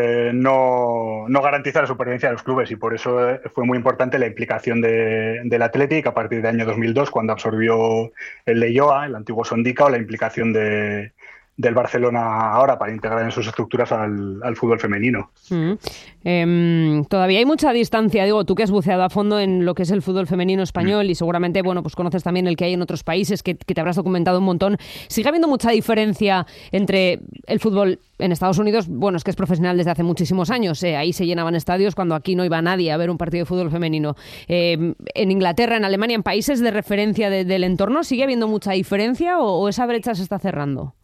no garantiza la supervivencia de los clubes, y por eso fue muy importante la implicación del Athletic a partir del año 2002, cuando absorbió el Leioa, el antiguo Sondica, o la implicación del Barcelona ahora para integrar en sus estructuras al fútbol femenino.
Todavía hay mucha distancia, digo, tú que has buceado a fondo en lo que es el fútbol femenino español y seguramente, bueno, pues conoces también el que hay en otros países, que te habrás documentado un montón. ¿Sigue habiendo mucha diferencia entre el fútbol en Estados Unidos? Bueno, es que es profesional desde hace muchísimos años, ahí se llenaban estadios cuando aquí no iba nadie a ver un partido de fútbol femenino. En Inglaterra, en Alemania, en países de referencia del entorno, ¿sigue habiendo mucha diferencia o esa brecha se está cerrando?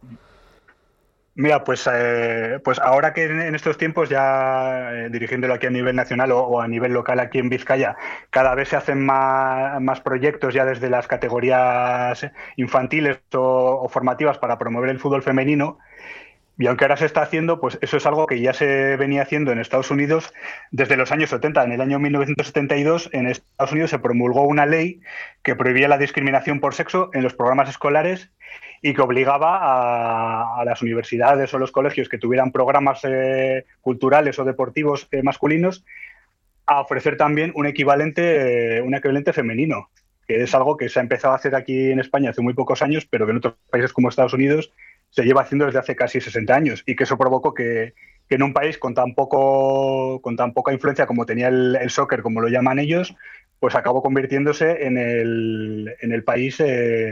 Mira, pues ahora que en estos tiempos, ya dirigiéndolo aquí a nivel nacional o a nivel local aquí en Vizcaya, cada vez se hacen más proyectos ya desde las categorías infantiles o formativas para promover el fútbol femenino. Y aunque ahora se está haciendo, pues eso es algo que ya se venía haciendo en Estados Unidos desde los años 70. En el año 1972, en Estados Unidos se promulgó una ley que prohibía la discriminación por sexo en los programas escolares y que obligaba a las universidades o los colegios que tuvieran programas culturales o deportivos masculinos a ofrecer también un equivalente femenino, que es algo que se ha empezado a hacer aquí en España hace muy pocos años, pero que en otros países como Estados Unidos se lleva haciendo desde hace casi 60 años, y que eso provocó que en un país con tan poca influencia como tenía el soccer, como lo llaman ellos, pues acabó convirtiéndose en el país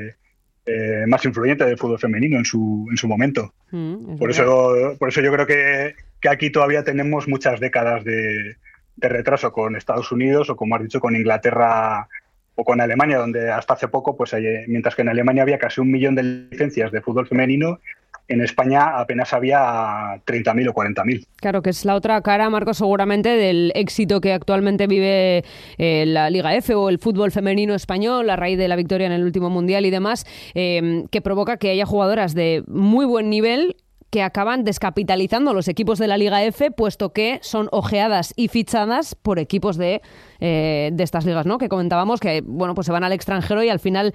más influyente del fútbol femenino en su momento. Por eso yo creo que aquí todavía tenemos muchas décadas de retraso con Estados Unidos, o como has dicho, con Inglaterra o con Alemania, donde hasta hace poco, pues mientras que en Alemania había casi 1 millón de licencias de fútbol femenino, en España apenas había 30.000 o 40.000.
Claro, que es la otra cara, Marcos, seguramente del éxito que actualmente vive la Liga F o el fútbol femenino español a raíz de la victoria en el último Mundial y demás, que provoca que haya jugadoras de muy buen nivel que acaban descapitalizando los equipos de la Liga F, puesto que son ojeadas y fichadas por equipos de estas ligas, ¿no?, que comentábamos, que bueno, pues se van al extranjero y al final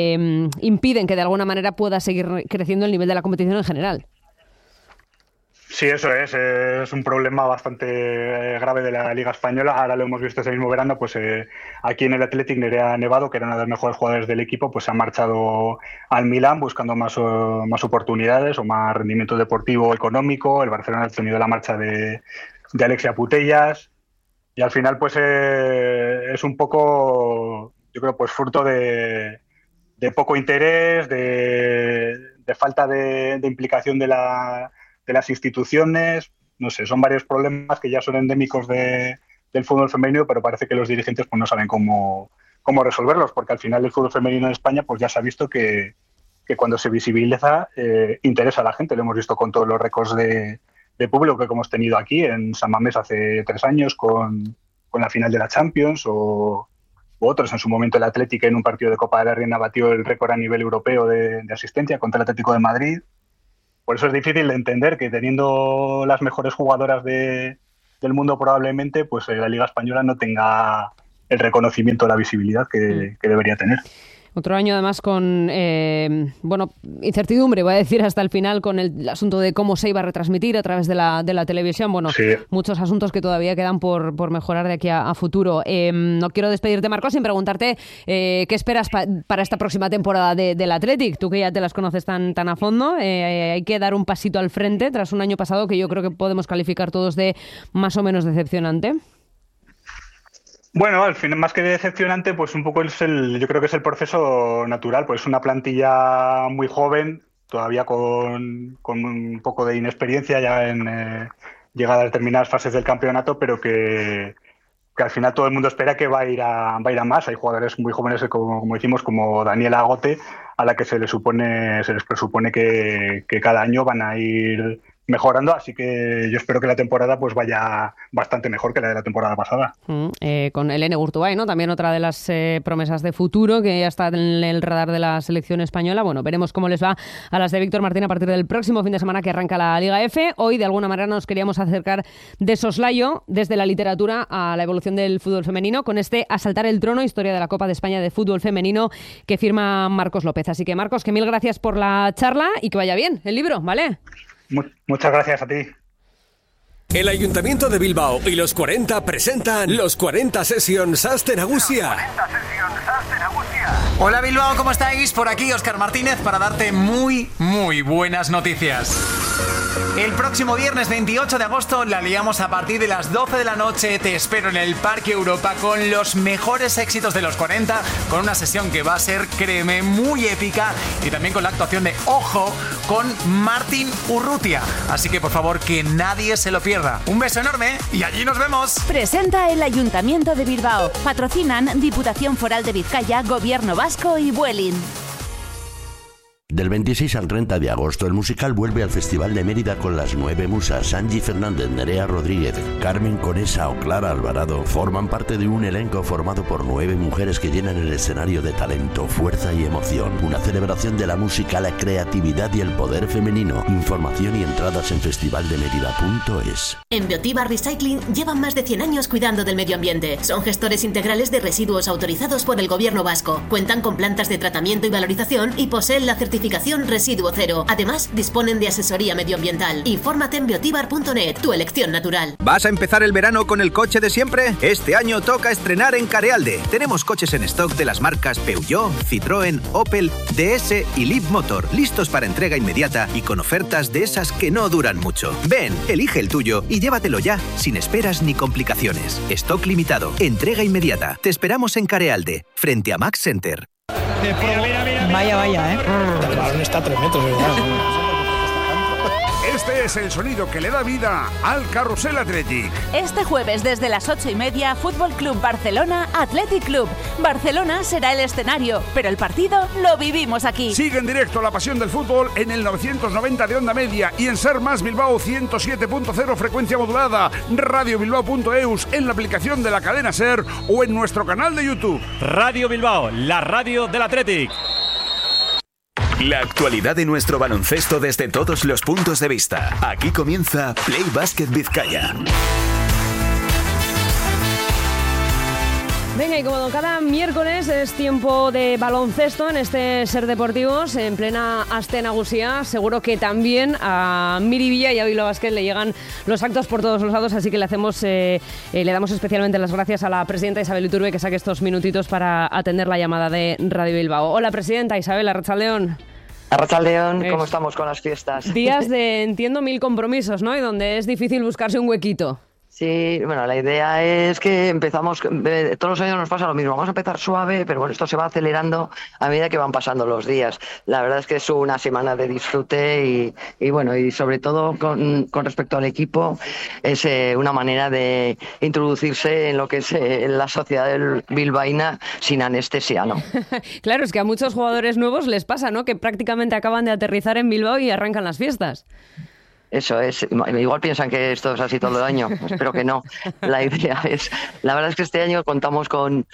impiden que de alguna manera pueda seguir creciendo el nivel de la competición en general.
Sí, eso es un problema bastante grave de la Liga Española. Ahora lo hemos visto ese mismo verano, pues aquí en el Athletic Nerea Nevado, que era una de las mejores jugadores del equipo, pues se ha marchado al Milán buscando más oportunidades o más rendimiento deportivo económico. El Barcelona ha tenido la marcha de Alexia Putellas y al final pues es un poco, yo creo, pues fruto de poco interés, de falta de implicación de las instituciones. No sé, son varios problemas que ya son endémicos del fútbol femenino, pero parece que los dirigentes pues no saben cómo resolverlos, porque al final el fútbol femenino en España pues ya se ha visto que cuando se visibiliza interesa a la gente. Lo hemos visto con todos los récords de público que hemos tenido aquí en San Mamés hace 3 años con la final de la Champions o otros. En su momento el Atlético en un partido de Copa de la Reina batió el récord a nivel europeo de asistencia contra el Atlético de Madrid. Por eso es difícil de entender que teniendo las mejores jugadoras del mundo probablemente, pues la Liga Española no tenga el reconocimiento o la visibilidad que debería tener.
Otro año además con incertidumbre, voy a decir hasta el final, con el asunto de cómo se iba a retransmitir a través de la televisión. Bueno, sí. Muchos asuntos que todavía quedan por mejorar de aquí a futuro. No quiero despedirte, Marcos, sin preguntarte qué esperas para esta próxima temporada del Athletic. Tú que ya te las conoces tan a fondo, hay que dar un pasito al frente tras un año pasado que yo creo que podemos calificar todos de más o menos decepcionante.
Bueno, al final, más que decepcionante, pues un poco yo creo que es el proceso natural, pues una plantilla muy joven, todavía con un poco de inexperiencia ya en llegada a determinadas fases del campeonato, pero que al final todo el mundo espera que va a ir a más. Hay jugadores muy jóvenes, como decimos, como Daniela Agote, a la que se les presupone que cada año van a ir mejorando, así que yo espero que la temporada pues vaya bastante mejor que la de la temporada pasada.
Con Elene Gurtubay, ¿no? También otra de las promesas de futuro que ya está en el radar de la selección española. Bueno, veremos cómo les va a las de Víctor Martín a partir del próximo fin de semana que arranca la Liga F. Hoy, de alguna manera, nos queríamos acercar de soslayo desde la literatura a la evolución del fútbol femenino con este Asaltar el Trono, historia de la Copa de España de fútbol femenino que firma Marcos López. Así que, Marcos, que mil gracias por la charla y que vaya bien el libro, ¿vale?
Muchas gracias a ti.
El Ayuntamiento de Bilbao y los 40 presentan los 40 Sessions Aste Nagusia.
Hola Bilbao, ¿cómo estáis? Por aquí Óscar Martínez para darte muy buenas noticias. El próximo viernes 28 de agosto la liamos a partir de las 12 de la noche. Te espero en el Parque Europa con los mejores éxitos de los 40, con una sesión que va a ser, créeme, muy épica y también con la actuación de Ojo con Martín Urrutia. Así que por favor que nadie se lo pierda. Un beso enorme y allí nos vemos.
Presenta el Ayuntamiento de Bilbao. Patrocinan Diputación Foral de Vizcaya, Gobierno Vasco y Vueling.
Del 26 al 30 de agosto, el musical vuelve al Festival de Mérida con las 9 musas. Angie Fernández, Nerea Rodríguez, Carmen Conesa o Clara Alvarado forman parte de un elenco formado por 9 mujeres que llenan el escenario de talento, fuerza y emoción. Una celebración de la música, la creatividad y el poder femenino. Información y entradas en festivaldemerida.es.
En Biotibar Recycling llevan más de 100 años cuidando del medio ambiente. Son gestores integrales de residuos autorizados por el Gobierno vasco. Cuentan con plantas de tratamiento y valorización y poseen la certificación Residuo Cero. Además, disponen de asesoría medioambiental. Infórmate en biotibar.net, tu elección natural.
¿Vas a empezar el verano con el coche de siempre? Este año toca estrenar en Carealde. Tenemos coches en stock de las marcas Peugeot, Citroën, Opel, DS y Leapmotor, listos para entrega inmediata y con ofertas de esas que no duran mucho. Ven, elige el tuyo y llévatelo ya, sin esperas ni complicaciones. Stock limitado, entrega inmediata. Te esperamos en Carealde, frente a Max Center.
Vaya, ¿eh?
El balón está a 3 metros, ¿verdad?
Este es el sonido que le da vida al Carrusel Athletic.
Este jueves desde las 8:30, Fútbol Club Barcelona Athletic Club. Barcelona será el escenario, pero el partido lo vivimos aquí.
Sigue en directo la pasión del fútbol en el 990 de onda media y en Ser Más Bilbao 107.0 frecuencia modulada, radiobilbao.eus, en la aplicación de la cadena Ser o en nuestro canal de YouTube.
Radio Bilbao, la radio del Athletic.
La actualidad de nuestro baloncesto desde todos los puntos de vista. Aquí comienza Play Basket Vizcaya.
Venga, y como cada miércoles es tiempo de baloncesto en este Ser Deportivos, en plena Aste Nagusia. Seguro que también a Miri Villa y a Bilbao Basket le llegan los actos por todos los lados, así que le damos especialmente las gracias a la presidenta Isabel Iturbe que saque estos minutitos para atender la llamada de Radio Bilbao. Hola, presidenta Isabel, arratsaldeon.
Arratsaldeon, ¿cómo estamos con las fiestas?
Días de, entiendo, 1000 compromisos, ¿no? Y donde es difícil buscarse un huequito.
Sí, bueno, la idea es que empezamos, todos los años nos pasa lo mismo, vamos a empezar suave, pero bueno, esto se va acelerando a medida que van pasando los días. La verdad es que es una semana de disfrute y bueno, y sobre todo con respecto al equipo, es una manera de introducirse en lo que es la sociedad bilbaína sin anestesia, ¿no?
Claro, es que a muchos jugadores nuevos les pasa, ¿no? Que prácticamente acaban de aterrizar en Bilbao y arrancan las fiestas.
Eso es, igual piensan que esto es así todo el año, espero que no. La verdad es que este año contamos con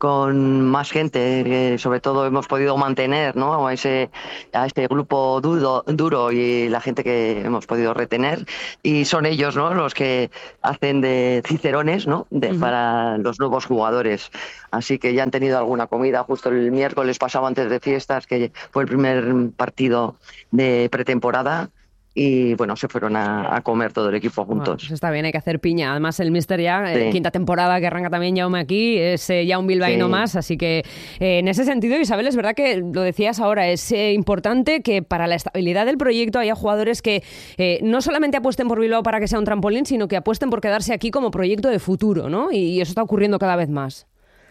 más gente, que sobre todo hemos podido mantener, ¿no? a este grupo duro y la gente que hemos podido retener, y son ellos, ¿no? Los que hacen de cicerones, ¿no? Para los nuevos jugadores. Así que ya han tenido alguna comida, justo el miércoles pasado antes de fiestas, que fue el primer partido de pretemporada. Y bueno, se fueron a comer todo el equipo juntos.
Bueno, pues está bien, hay que hacer piña. Además, el míster ya, quinta temporada que arranca también Jaume aquí, es ya un bilbaíno más. Así que en ese sentido, Isabel, es verdad que lo decías ahora, es importante que para la estabilidad del proyecto haya jugadores que no solamente apuesten por Bilbao para que sea un trampolín, sino que apuesten por quedarse aquí como proyecto de futuro, ¿no? Y eso está ocurriendo cada vez más.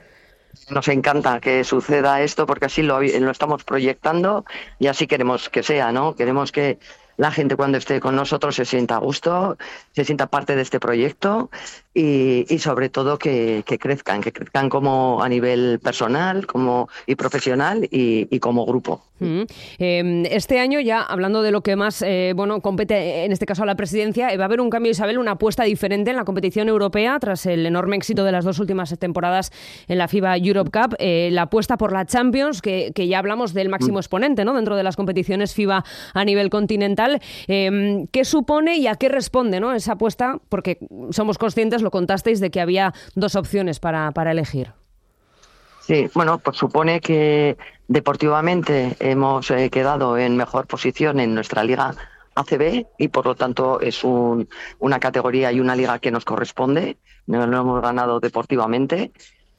Nos encanta que suceda esto porque así lo estamos proyectando y así queremos que sea, ¿no? Queremos que la gente cuando esté con nosotros se sienta a gusto, se sienta parte de este proyecto y sobre todo que crezcan como a nivel personal y profesional y como grupo.
Este año, ya hablando de lo que más compete en este caso a la presidencia, va a haber un cambio, Isabel, una apuesta diferente en la competición europea tras el enorme éxito de las 2 últimas temporadas en la FIBA Europe Cup, la apuesta por la Champions, que ya hablamos del máximo exponente, ¿no? Dentro de las competiciones FIBA a nivel continental. ¿Qué supone y a qué responde, ¿no? Esa apuesta? Porque somos conscientes, lo contasteis, de que había 2 opciones para elegir.
Sí, bueno, pues supone que deportivamente hemos quedado en mejor posición en nuestra liga ACB y por lo tanto es una categoría y una liga que nos corresponde, no lo hemos ganado deportivamente.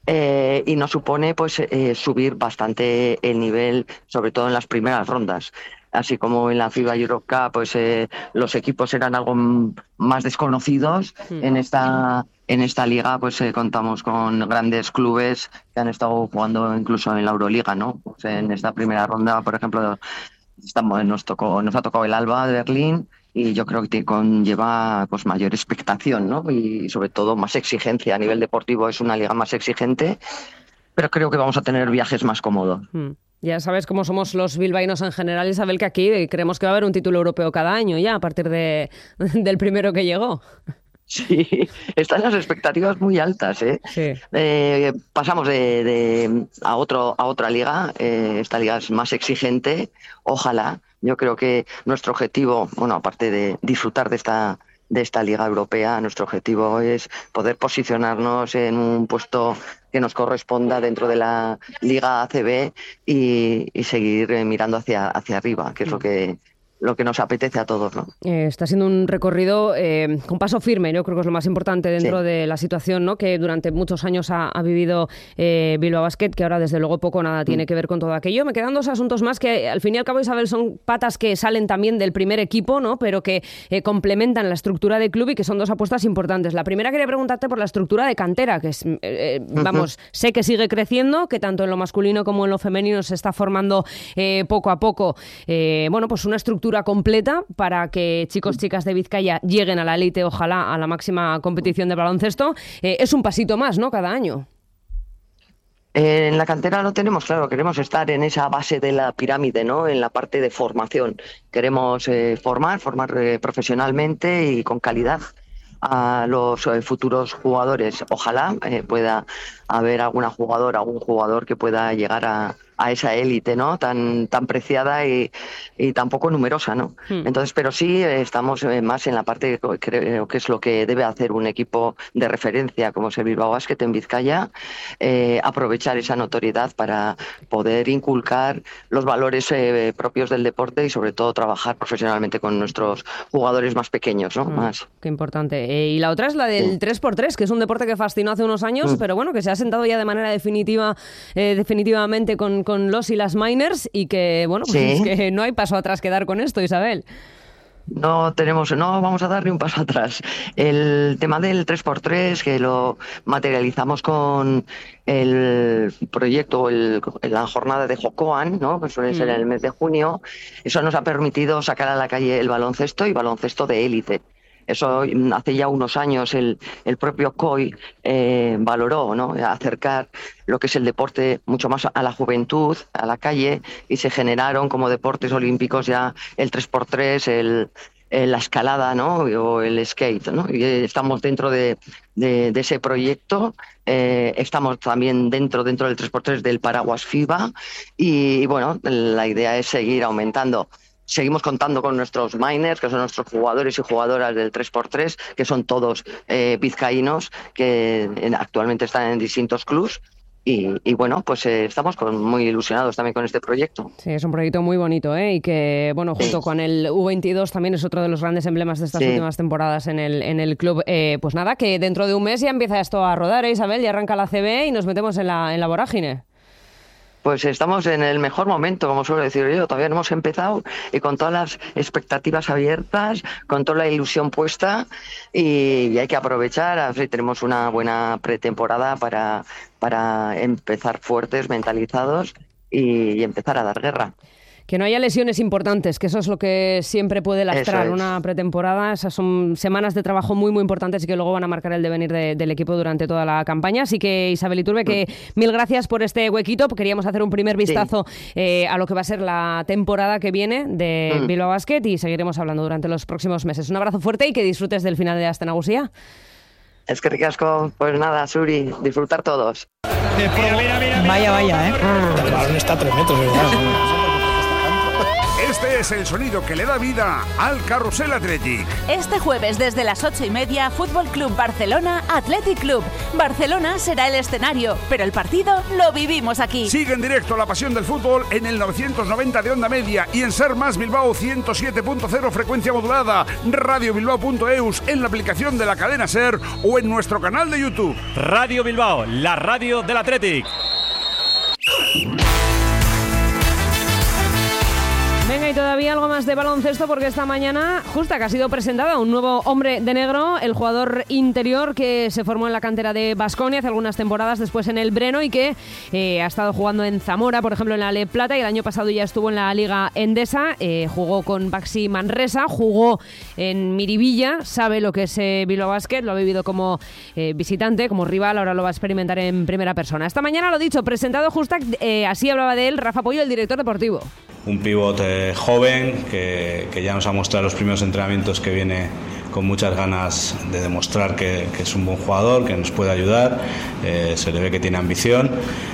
Y nos supone pues subir bastante el nivel, sobre todo en las primeras rondas. Así como en la FIBA Europe Cup pues los equipos eran algo más desconocidos, en esta liga pues contamos con grandes clubes que han estado jugando incluso en la Euroliga, ¿no? Pues, en esta primera ronda, por ejemplo, nos ha tocado el Alba de Berlín y yo creo que conlleva pues mayor expectación, ¿no? Y sobre todo más exigencia a nivel deportivo, es una liga más exigente, pero creo que vamos a tener viajes más cómodos.
Ya sabes cómo somos los bilbaínos en general, Isabel, que aquí creemos que va a haber un título europeo cada año ya, a partir del primero que llegó.
Sí, están las expectativas muy altas, ¿eh? Sí. Pasamos a otra liga, esta liga es más exigente, ojalá. Yo creo que nuestro objetivo, bueno, aparte de disfrutar de esta liga europea, nuestro objetivo es poder posicionarnos en un puesto que nos corresponda dentro de la Liga ACB y seguir mirando hacia arriba, que es lo que nos apetece a todos, ¿no?
Está siendo un recorrido con paso firme, yo creo que es lo más importante dentro de la situación, ¿no? Que durante muchos años ha vivido Bilbao Basket, que ahora desde luego poco o nada tiene que ver con todo aquello. Me quedan 2 asuntos más que al fin y al cabo, Isabel, son patas que salen también del primer equipo, ¿no? Pero que complementan la estructura del club y que son 2 apuestas importantes. La primera, quería preguntarte por la estructura de cantera, que es, sé que sigue creciendo, que tanto en lo masculino como en lo femenino se está formando poco a poco. Pues una estructura completa para que chicos-chicas de Vizcaya lleguen a la élite, ojalá a la máxima competición de baloncesto. Es un pasito más, ¿no? Cada año.
En la cantera lo tenemos claro, queremos estar en esa base de la pirámide, ¿no? En la parte de formación. Queremos formar profesionalmente y con calidad a los futuros jugadores. Ojalá pueda haber algún jugador que pueda llegar a a esa élite, ¿no? Tan preciada y tan poco numerosa, ¿no? Entonces, pero sí estamos más en la parte, creo que es lo que debe hacer un equipo de referencia como es el Bilbao Basket en Vizcaya, aprovechar esa notoriedad para poder inculcar los valores propios del deporte y sobre todo trabajar profesionalmente con nuestros jugadores más pequeños, ¿no? Más.
Qué importante. Y la otra es la del 3x3, que es un deporte que fascinó hace unos años, pero bueno, que se ha sentado ya de manera definitivamente con los y las miners y que, bueno, pues es que no hay paso atrás que dar con esto, Isabel.
No vamos a dar ni un paso atrás. El tema del 3x3, que lo materializamos con el proyecto, la jornada de Jocoan, ¿no? Que suele ser en el mes de junio, eso nos ha permitido sacar a la calle el baloncesto y baloncesto de élite. Eso hace ya unos años el propio COI valoró, ¿no? Acercar lo que es el deporte mucho más a la juventud, a la calle, y se generaron como deportes olímpicos ya el 3x3, la escalada, ¿no? O el skate, ¿no? Y estamos dentro de ese proyecto, estamos también dentro del 3x3 del paraguas FIBA y bueno, la idea es seguir aumentando. Seguimos contando con nuestros miners, que son nuestros jugadores y jugadoras del 3x3, que son todos vizcaínos, que actualmente están en distintos clubs. Y bueno, pues estamos muy ilusionados también con este proyecto.
Sí, es un proyecto muy bonito, y que, bueno, junto con el U22 también es otro de los grandes emblemas de estas últimas temporadas en el club. Pues nada, que dentro de un mes ya empieza esto a rodar, Isabel, ya arranca la CB y nos metemos en la vorágine.
Pues estamos en el mejor momento, como suelo decir yo. Todavía no hemos empezado y con todas las expectativas abiertas, con toda la ilusión puesta y hay que aprovechar. Así tenemos una buena pretemporada para empezar fuertes, mentalizados y empezar a dar guerra.
Que no haya lesiones importantes, que eso es lo que siempre puede lastrar una pretemporada. Esas son semanas de trabajo muy, muy importantes y que luego van a marcar el devenir del equipo durante toda la campaña. Así que, Isabel Iturbe, que mil gracias por este huequito. Queríamos hacer un primer vistazo a lo que va a ser la temporada que viene de Bilbao Basket y seguiremos hablando durante los próximos meses. Un abrazo fuerte y que disfrutes del final de Aste Nagusia.
Es que ricasco, pues nada, Suri, disfrutar todos.
Mira. Vaya, El balón está a 3 metros, igual.
Este es el sonido que le da vida al Carrusel Athletic.
Este jueves desde las 8:30, Fútbol Club Barcelona Athletic Club. Barcelona será el escenario, pero el partido lo vivimos aquí.
Sigue en directo la pasión del fútbol en el 990 de onda media y en Ser Más Bilbao 107.0 frecuencia modulada, radiobilbao.eus en la aplicación de la cadena Ser o en nuestro canal de YouTube.
Radio Bilbao, la radio del Athletic.
Venga, y todavía algo más de baloncesto porque esta mañana, justa que ha sido presentada un nuevo hombre de negro, el jugador interior que se formó en la cantera de Baskonia hace algunas temporadas, después en el Breno y que ha estado jugando en Zamora, por ejemplo en la Le Plata, y el año pasado ya estuvo en la Liga Endesa, jugó con Baxi Manresa, jugó en Miribilla, sabe lo que es Bilbao Basket, lo ha vivido como visitante, como rival, ahora lo va a experimentar en primera persona. Esta mañana, lo dicho, presentado justa, así hablaba de él Rafa Pollo, el director deportivo.
Un pivote joven que ya nos ha mostrado los primeros entrenamientos que viene con muchas ganas de demostrar que es un buen jugador, que nos puede ayudar, se le ve que tiene ambición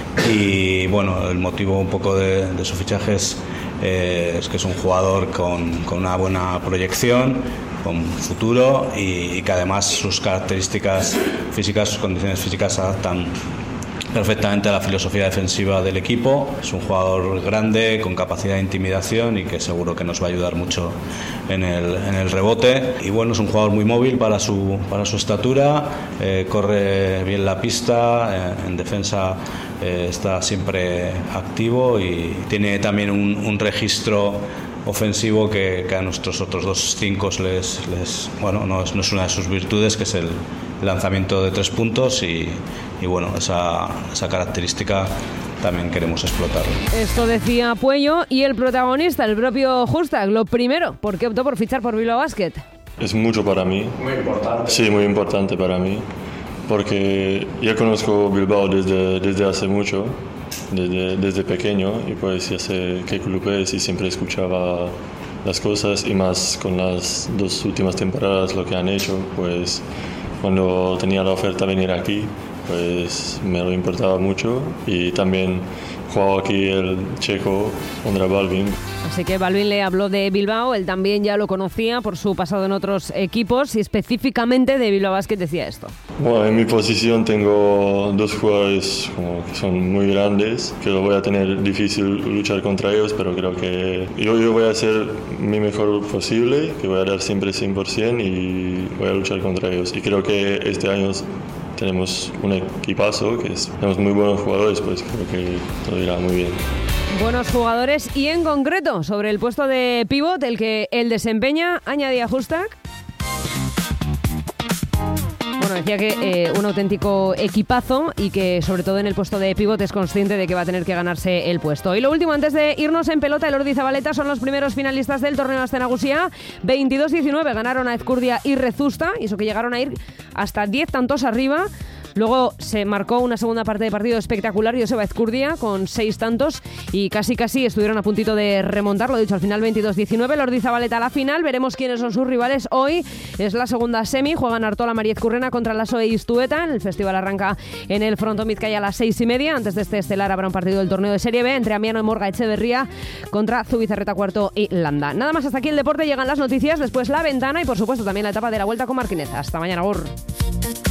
y bueno, el motivo un poco de su fichaje es que es un jugador con una buena proyección, con futuro y que además sus características físicas, sus condiciones físicas se adaptan perfectamente a la filosofía defensiva del equipo. Es un jugador grande, con capacidad de intimidación y que seguro que nos va a ayudar mucho en el rebote. Y bueno, es un jugador muy móvil para su estatura, corre bien la pista, en defensa está siempre activo y tiene también un registro ofensivo que a nuestros otros 2 5 bueno, no es una de sus virtudes, que es el lanzamiento de 3 puntos y bueno, esa característica también queremos explotarlo.
Esto decía Puello y el protagonista, el propio Justag. Lo primero, ¿por qué optó por fichar por Bilbao Basket?
Es mucho para mí. Muy importante. Sí, muy importante para mí, porque yo conozco Bilbao desde hace mucho, desde pequeño, y pues ya sé qué club es y siempre escuchaba las cosas, y más con las 2 últimas temporadas lo que han hecho, pues cuando tenía la oferta de venir aquí, pues me lo importaba mucho, y también jugado aquí el checo Ondra Balvin.
Así que Balvin le habló de Bilbao, él también ya lo conocía por su pasado en otros equipos y específicamente de Bilbao Basket decía esto.
Bueno, en mi posición tengo dos jugadores como que son muy grandes, que lo voy a tener difícil luchar contra ellos, pero creo que yo voy a hacer mi mejor posible, que voy a dar siempre 100% y voy a luchar contra ellos. Y creo que este año tenemos un equipazo, tenemos muy buenos jugadores, pues creo que todo irá muy bien.
Buenos jugadores y en concreto sobre el puesto de pívot, el que él desempeña, añadía Hustak. Bueno, decía que un auténtico equipazo y que sobre todo en el puesto de pívot es consciente de que va a tener que ganarse el puesto. Y lo último, antes de irnos en pelota, Elordi y Zabaleta son los primeros finalistas del torneo Aste Nagusia. 22-19 ganaron a Ezcurdia y Rezusta, y eso que llegaron a ir hasta 10 tantos arriba. Luego se marcó una segunda parte de partido espectacular, Joseba Ezcurdia, con 6 tantos y casi estuvieron a puntito de remontar, lo dicho, al final 22-19, Elordi y Zabaleta a la final, veremos quiénes son sus rivales hoy, es la segunda semi, juegan Artola María Ezcurrena contra Laso e Iztueta, el festival arranca en el Fronto Mizcaya a las 6:30, antes de este estelar habrá un partido del torneo de Serie B entre Amiano y Morga Echeverría contra Zubizarreta Cuarto y Landa. Nada más, hasta aquí el deporte, llegan las noticias, después la ventana y por supuesto también la etapa de la Vuelta con Marquinez. Hasta mañana, Gur.